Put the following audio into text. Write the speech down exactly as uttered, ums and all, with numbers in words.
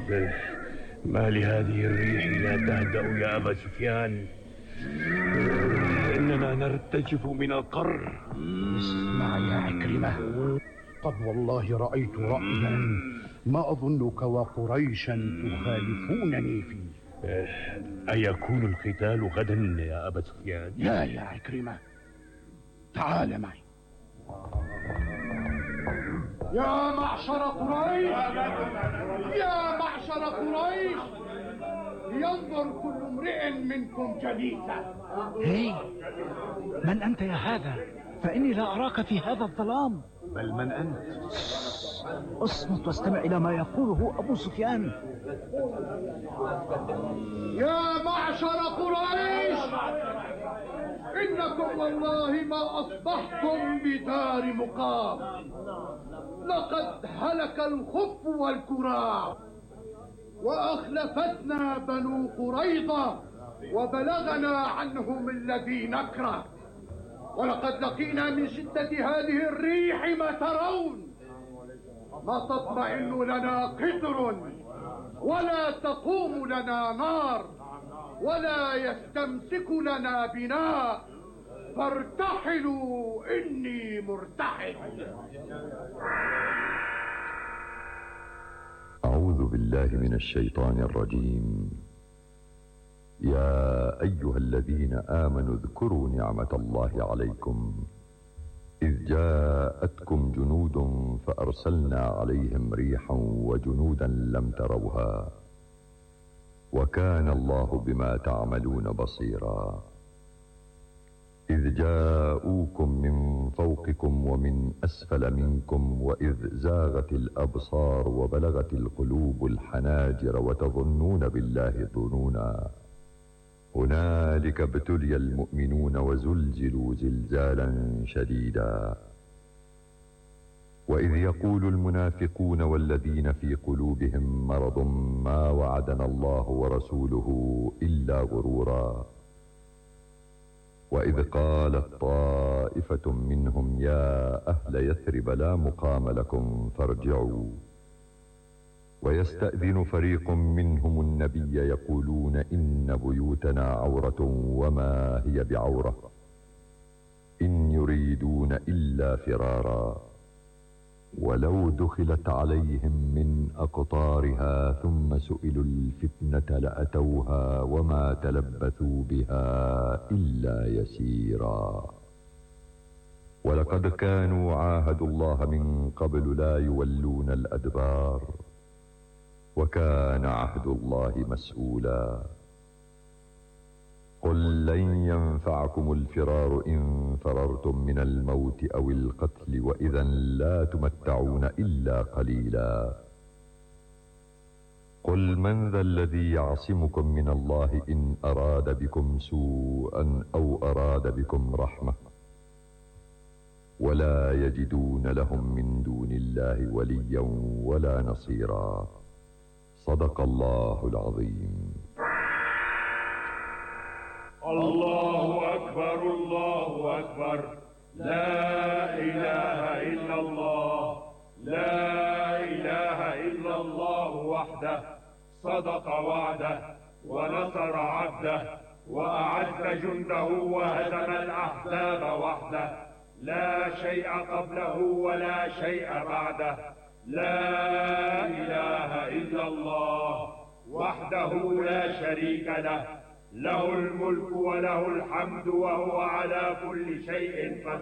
ما لهذه الريح لا تهدأ يا أبا سفيان؟ إننا نرتجف من القر. اسمع يا عكرمة، قد والله رأيت رأيا ما أظنك وقريشا تخالفونني فيه. أيكون القتال غدا يا أبا سفيان؟ لا يا عكرمة، تعال معي. يا معشر قريش، يا معشر قريش، لينظر كل امرئ منكم جليسا. هي، من أنت يا هذا؟ فإني لا أراك في هذا الظلام. بل من أنت؟ اصمت واستمع إلى ما يقوله أبو سفيان. يا معشر قريش، إنكم والله ما أصبحتم بدار مقام، لقد هلك الخف والكراع، وأخلفتنا بنو قريظة وبلغنا عنهم الذي نكره، ولقد لقينا من شدة هذه الريح ما ترون. ما تطمئن لنا قدر، ولا تقوم لنا نار، ولا يستمسك لنا بناء، فارتحلوا إني مرتحل. أعوذ بالله من الشيطان الرجيم. يا أيها الذين آمنوا اذكروا نعمة الله عليكم إذ جاءتكم جنود فأرسلنا عليهم ريحا وجنودا لم تروها وكان الله بما تعملون بصيرا. إذ جاءوكم من فوقكم ومن أسفل منكم وإذ زاغت الأبصار وبلغت القلوب الحناجر وتظنون بالله الظنونا. هنالك ابتلي المؤمنون وزلزلوا زلزالا شديدا. وإذ يقول المنافقون والذين في قلوبهم مرض ما وعدنا الله ورسوله إلا غرورا. وإذ قالت طائفة منهم يا أهل يثرب لا مقام لكم فارجعوا. ويستأذن فريق منهم النبي يقولون إن بيوتنا عورة وما هي بعورة إن يريدون إلا فرارا. ولو دخلت عليهم من أقطارها ثم سئلوا الفتنة لأتوها وما تلبثوا بها إلا يسيرا. ولقد كانوا عاهدوا الله من قبل لا يولون الأدبار وكان عهد الله مسؤولا. قل لن ينفعكم الفرار إن فررتم من الموت أو القتل وإذا لا تمتعون إلا قليلا. قل من ذا الذي يعصمكم من الله إن أراد بكم سوءا أو أراد بكم رحمة ولا يجدون لهم من دون الله وليا ولا نصيرا. صدق الله العظيم. الله أكبر الله أكبر، لا إله إلا الله، لا إله إلا الله وحده، صدق وعده ونصر عبده وأعز جنده وهزم الأحزاب وحده، لا شيء قبله ولا شيء بعده، لا إله إلا الله وحده لا شريك له، له الملك وله الحمد وهو على كل شيء قدير.